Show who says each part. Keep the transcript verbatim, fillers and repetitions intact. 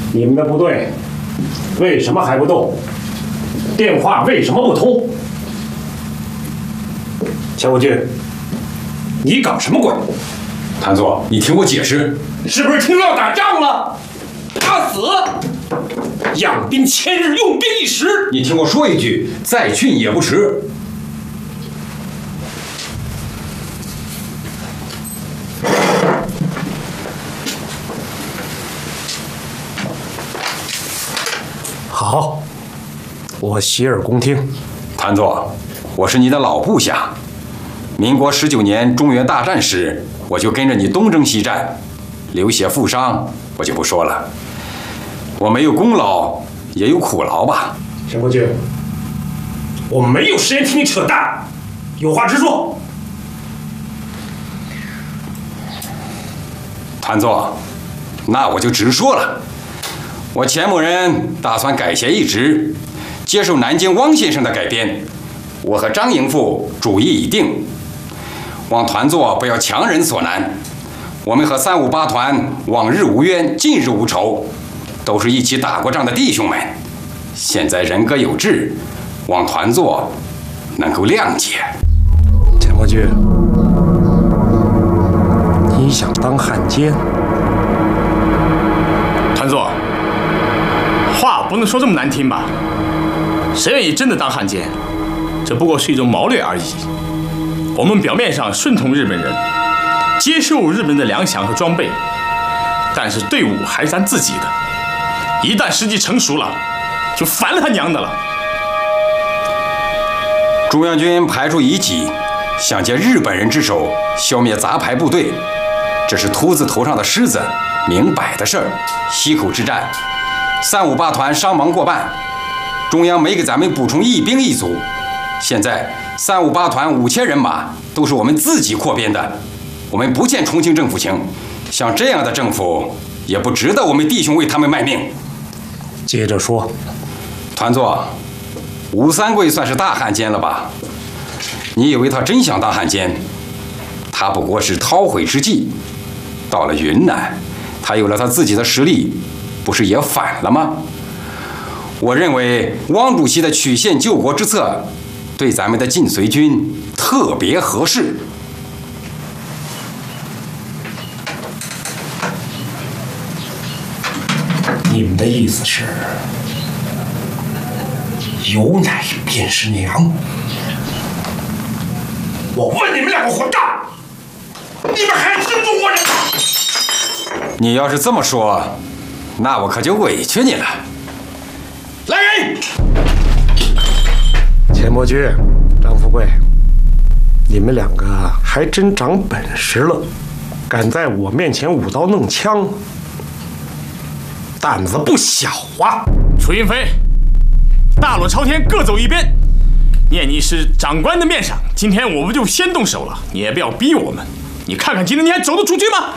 Speaker 1: 你们的部队为什么还不动？电话为什么不通？钱国军，你搞什么鬼？
Speaker 2: 谭座，你听我解释。
Speaker 1: 是不是听说要打仗了？怕死！养兵千日，用兵一时。
Speaker 2: 你听我说一句，再训也不迟。
Speaker 1: 好，我洗耳恭听。
Speaker 2: 谭座，我是你的老部下。民国十九年中原大战时，我就跟着你东征西战，流血负伤，我就不说了。我没有功劳，也有苦劳吧。
Speaker 1: 钱国军，我没有时间听你扯淡，有话直说。
Speaker 2: 谭座，那我就直说了。我钱某人打算改弦易帜，接受南京汪先生的改编。我和张营副主意已定，望团座不要强人所难。我们和三五八团往日无冤，近日无仇，都是一起打过仗的弟兄们。现在人各有志，望团座能够谅解。
Speaker 1: 钱国军，你想当汉奸？
Speaker 3: 团座，话不能说这么难听吧？谁愿意真的当汉奸？这不过是一种谋略而已。我们表面上顺从日本人，接受日本的粮饷和装备，但是队伍还是咱自己的。一旦时机成熟了，就烦了他娘的了。
Speaker 2: 中央军排除异己，想借日本人之手消灭杂牌部队，这是秃子头上的虱子，明摆的事儿。溪口之战，三五八团伤亡过半，中央没给咱们补充一兵一卒。现在三五八团五千人马都是我们自己扩编的，我们不欠重庆政府情，像这样的政府也不值得我们弟兄为他们卖命。
Speaker 1: 接着说。
Speaker 2: 团座，吴三桂算是大汉奸了吧？你以为他真想当汉奸？他不过是韬晦之计。到了云南，他有了他自己的实力，不是也反了吗？我认为汪主席的曲线救国之策，对咱们的晋绥军特别合适。
Speaker 1: 你们的意思是，有奶便是娘？我问你们两个混蛋，你们还是中国人吗？
Speaker 2: 你要是这么说，那我可就委屈你了。来人！
Speaker 1: 钱伯驹、张富贵，你们两个还真长本事了，敢在我面前舞刀弄枪，胆子不小啊！
Speaker 3: 楚云飞，大路朝天，各走一边。念你是长官的面上，今天我们就先动手了，你也不要逼我们。你看看今天你还走得出去吗？